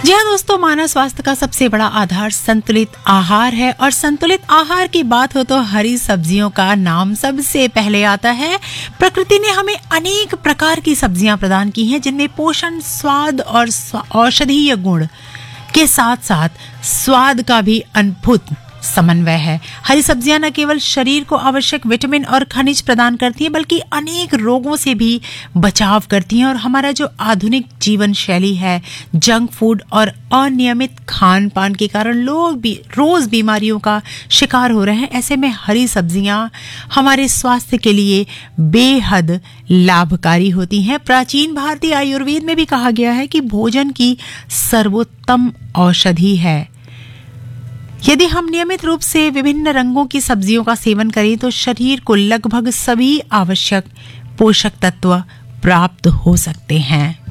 जी हाँ दोस्तों, मानव स्वास्थ्य का सबसे बड़ा आधार संतुलित आहार है और संतुलित आहार की बात हो तो हरी सब्जियों का नाम सबसे पहले आता है। प्रकृति ने हमें अनेक प्रकार की सब्जियां प्रदान की हैं जिनमें पोषण, स्वाद और औषधीय गुण के साथ साथ स्वाद का भी अद्भुत समन्वय है। हरी सब्जियां न केवल शरीर को आवश्यक विटामिन और खनिज प्रदान करती हैं बल्कि अनेक रोगों से भी बचाव करती हैं। और हमारा जो आधुनिक जीवन शैली है, जंक फूड और अनियमित खान पान के कारण लोग भी रोज बीमारियों का शिकार हो रहे हैं। ऐसे में हरी सब्जियां हमारे स्वास्थ्य के लिए बेहद लाभकारी होती हैं। प्राचीन भारतीय आयुर्वेद में भी कहा गया है कि भोजन की सर्वोत्तम औषधि है। यदि हम नियमित रूप से विभिन्न रंगों की सब्जियों का सेवन करें तो शरीर को लगभग सभी आवश्यक पोषक तत्व प्राप्त हो सकते हैं।